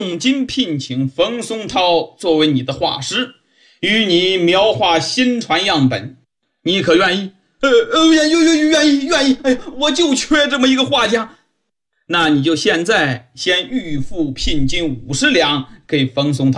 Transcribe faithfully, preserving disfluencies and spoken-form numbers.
重金聘请冯松涛作为你的画师，与你描画新船样本，你可愿意？ 呃呃，愿愿愿愿意愿意，哎呀，我就缺这么一个画家。 那你就现在先预付聘金五十两给冯松涛。